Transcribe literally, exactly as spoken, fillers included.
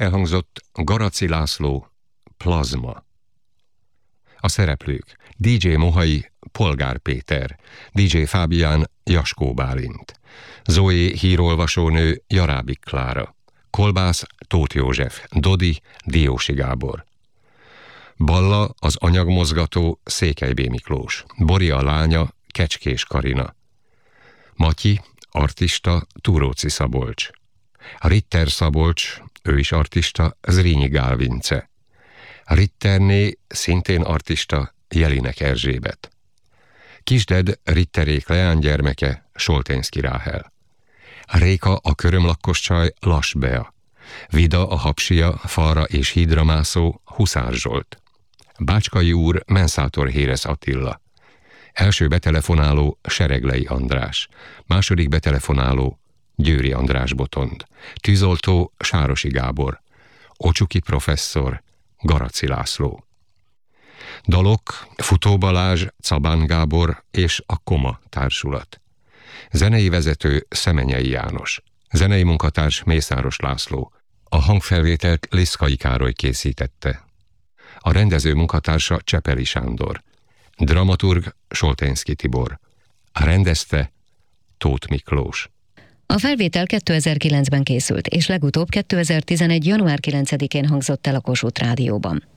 elhangzott Garaci László, Plazma. A szereplők: dé dzsé Mohai, Polgár Péter, dé dzsé Fábián, Jaskó Bálint, Zoé hírolvasónő, Jarábik Klára, Kolbász, Tóth József, Dodi, Diósi Gábor. Balla, az anyagmozgató, Székely B. Miklós, Bori a lánya, Kecskés Karina, Matyi, artista, Túróczi Szabolcs, Ritter Szabolcs, ő is artista, Zrínyi Gál Vince, Ritterné, szintén artista, Jelinek Erzsébet, Kisded, Ritterék leánygyermeke, Solténszky Ráhel, Réka, a körömlakkos csaj, Lass Bea, Vida, a hapsia, falra és hídra mászó, Huszár Zsolt, Bácskai úr, Menszátor Hérez Attila, első betelefonáló, Sereglei András, második betelefonáló, Győri András Botond, tűzoltó, Sárosi Gábor, Ocsuki professzor, Garaci László. Dalok: Futó Balázs, Cabán Gábor és a Koma társulat. Zenei vezető, Szemenyei János. Zenei munkatárs, Mészáros László. A hangfelvételt Liszkai Károly készítette. A rendező munkatársa Csepeli Sándor. Dramaturg, Solténszky Tibor. Rendezte Tóth Miklós. A felvétel kétezer-kilencben készült, és legutóbb kétezer-tizenegy. január kilencedikén hangzott el a Kossuth Rádióban.